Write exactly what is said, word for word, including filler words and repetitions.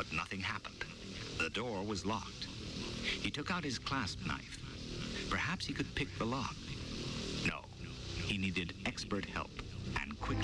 but nothing happened. The door was locked. He took out his clasp knife. Perhaps he could pick the lock. No, he needed expert help, and quickly.